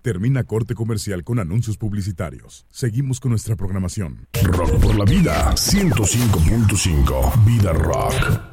Termina corte comercial con anuncios publicitarios. Seguimos con nuestra programación. Rock por la vida, 105.5. Vida Rock.